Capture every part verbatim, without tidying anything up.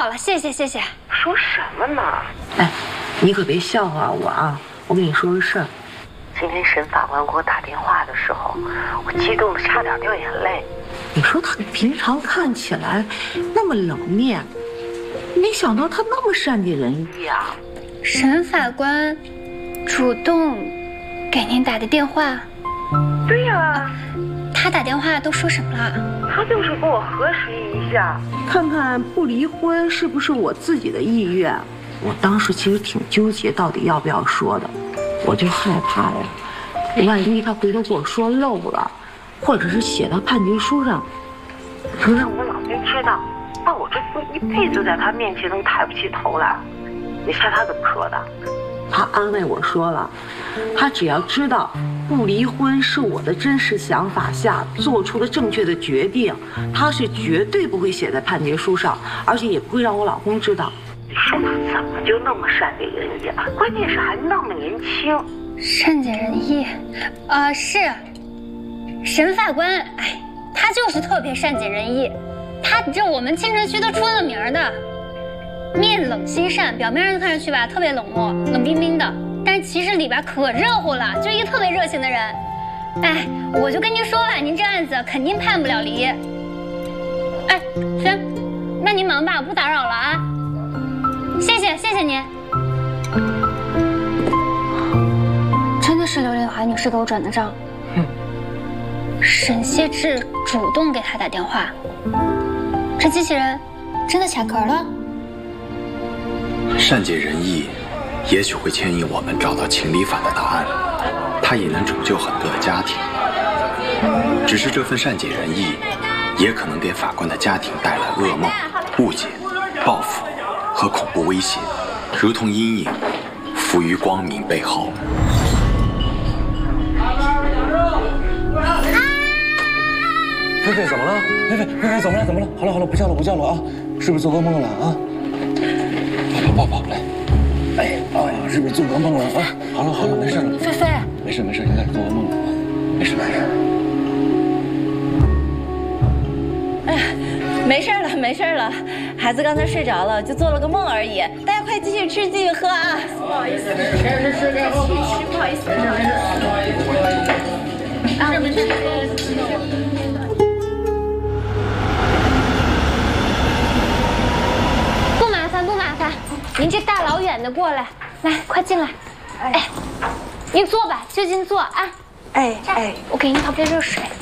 了，谢谢谢谢。 说什么呢？ 哎，你可别笑话我啊！我跟你说个事儿。 今天沈法官给我打电话的时候，我激动的差点掉眼泪。 你说他平常看起来那么冷面，没想到他那么善解人意啊！ 沈法官主动给您打的电话？ 对呀、啊， 他打电话都说什么了？ 他就是跟我核实一下， 看看不离婚是不是我自己的意愿。我当时其实挺纠结，到底要不要说的，我就害怕呀，万一他回头给我说漏了，或者是写到判决书上， 可让我老公知道，那我这不一辈子在他面前都抬不起头来。你猜他怎么说的？ 他安慰我说了，他只要知道不离婚是我的真实想法下做出的正确的决定，他是绝对不会写在判决书上，而且也不会让我老公知道。 你说他怎么就那么善解人意啊？关键是还那么年轻。 善解人意，呃，是沈法官，哎，他就是特别善解人意，他这我们青城区都出了名的，面冷心善，表面上看上去吧特别冷漠、冷冰冰的，但是其实里边可热乎了，就一个特别热情的人。哎，我就跟您说了，您这案子肯定判不了离。哎，行，那您忙吧，我不打扰了啊。谢谢，谢谢您。真的是刘丽华女士给我转的账。 嗯。 沈燮志主动给他打电话，这机器人真的卡壳了？ 善解人意，也许会牵引我们找到情理法的答案，它也能拯救很多的家庭。只是这份善解人意，也可能给法官的家庭带来噩梦、误解、报复和恐怖威胁，如同阴影浮于光明背后。 菲菲怎么了？菲菲，菲菲怎么了？怎么了？好了好了，不叫了不叫了啊！是不是做噩梦了啊？抱抱抱抱，来！哎哎呀，是不是做噩梦了啊？好了好了，没事了。 菲菲， 没事没事，应该是做噩梦了啊。没事没事。 哎呀，没事了没事了，孩子刚才睡着了，就做了个梦而已。大家快继续吃继续喝啊！不好意思，该吃吃该喝喝。不好意思，没事没事，不好意思不好意思。啊，没事。 您这大老远的过来，来，快进来。哎，您坐吧，就近坐啊。 哎哎， 我给您倒杯热水。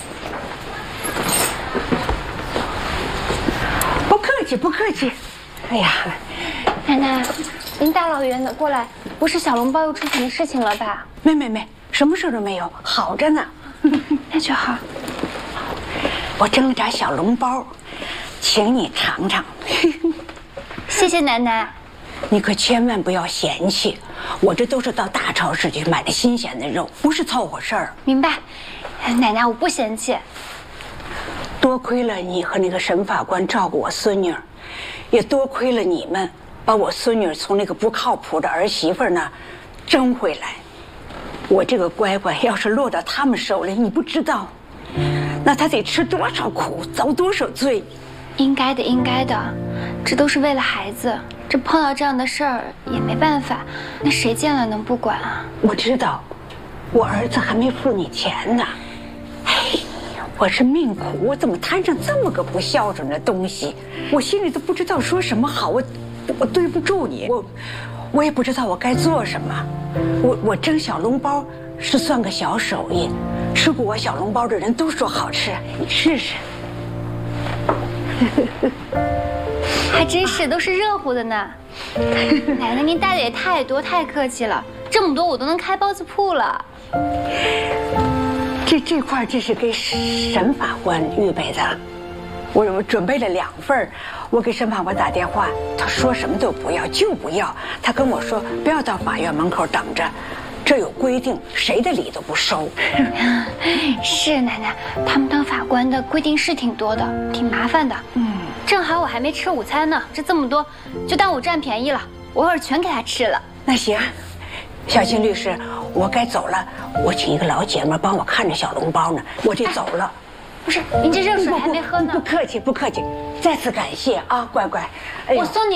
不客气不客气。哎呀， 奶奶，您大老远的过来，不是小笼包又出什么事情了吧？ 没没没，什么事都没有，好着呢。 那就好。 我蒸了点小笼包，请你尝尝。 谢谢奶奶。 你可千万不要嫌弃，我这都是到大超市去买的新鲜的肉，不是凑合事儿。 明白，奶奶，我不嫌弃。 多亏了你和那个沈法官照顾我孙女儿，也多亏了你们把我孙女儿从那个不靠谱的儿媳妇那争回来。我这个乖乖要是落到他们手里，你不知道，那她得吃多少苦，遭多少罪。 应该的，应该的，这都是为了孩子。这碰到这样的事儿也没办法，那谁见了能不管啊？ 我知道，我儿子还没付你钱呢。哎，我是命苦，我怎么摊上这么个不孝顺的东西？我心里都不知道说什么好，我我对不住你，我我也不知道我该做什么。我我蒸小笼包是算个小手艺，吃过我小笼包的人都说好吃，你试试。 还真是，都是热乎的呢。奶奶，您带的也太多，太客气了。这么多我都能开包子铺了。 这这块这是给沈法官预备的，我我准备了两份。我给沈法官打电话，他说什么都不要，就不要。他跟我说不要到法院门口等着，这有规定，谁的礼都不收。 是奶奶，他们当法官的规定是挺多的，挺麻烦的。嗯。正好我还没吃午餐呢，这这么多，就当我占便宜了，我一会儿全给他吃了。 那行，小金律师，我该走了，我请一个老姐们帮我看着小笼包呢，我得走了。 哎、不是，您这热水还没喝呢。 不客气，不客气，再次感谢啊，乖乖。哎呦， 我送你。